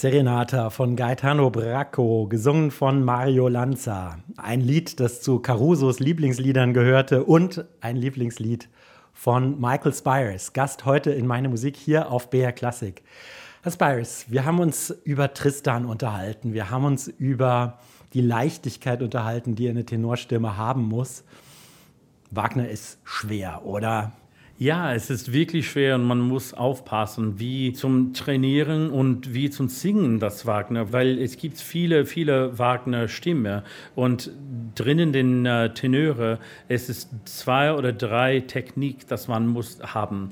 Serenata von Gaetano Bracco, gesungen von Mario Lanza. Ein Lied, das zu Carusos Lieblingsliedern gehörte und ein Lieblingslied von Michael Spyres. Gast heute in Meine Musik hier auf BR Classic. Herr Spyres, wir haben uns über Tristan unterhalten. Wir haben uns über die Leichtigkeit unterhalten, die eine Tenorstimme haben muss. Wagner ist schwer, oder? Ja, es ist wirklich schwer und man muss aufpassen, wie zum Trainieren und wie zum Singen das Wagner, weil es gibt viele Wagner-Stimmen und drinnen den Tenöre, es ist 2 oder 3 Technik, das man muss haben.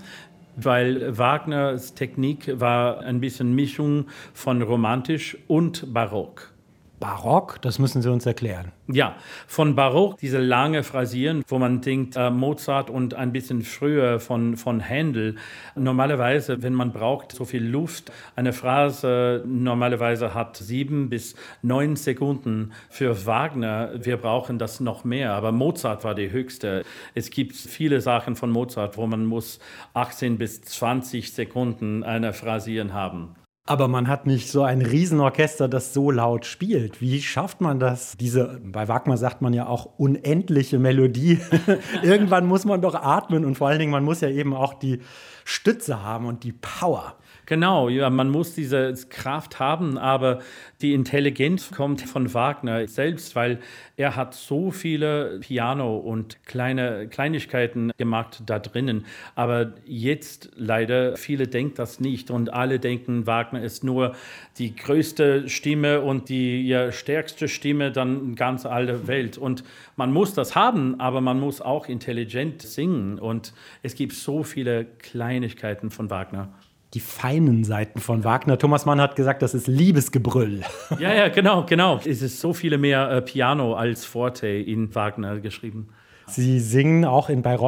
Weil Wagners Technik war ein bisschen Mischung von romantisch und barock. Barock, das müssen Sie uns erklären. Ja, von Barock, diese lange Phrasieren, wo man denkt, Mozart und ein bisschen früher von Händel. Normalerweise, wenn man braucht so viel Luft, eine Phrase normalerweise hat 7 bis 9 Sekunden. Für Wagner, wir brauchen das noch mehr, aber Mozart war die höchste. Es gibt viele Sachen von Mozart, wo man muss 18 bis 20 Sekunden eine Phrasieren haben. Aber man hat nicht so ein Riesenorchester, das so laut spielt. Wie schafft man das? Bei Wagner sagt man ja auch unendliche Melodie. Irgendwann muss man doch atmen und vor allen Dingen, man muss ja eben auch die Stütze haben und die Power. Genau, ja, man muss diese Kraft haben, aber die Intelligenz kommt von Wagner selbst, weil er hat so viele Piano- und Kleinigkeiten gemacht da drinnen. Aber jetzt leider, viele denken das nicht und alle denken, Wagner ist nur die größte Stimme und die stärkste Stimme dann in ganz aller Welt. Und man muss das haben, aber man muss auch intelligent singen und es gibt so viele Kleinigkeiten von Wagner. Die feinen Seiten von Wagner. Thomas Mann hat gesagt, das ist Liebesgebrüll. Ja, genau. Es ist so viele mehr Piano als Forte in Wagner geschrieben. Sie singen auch in Bayreuth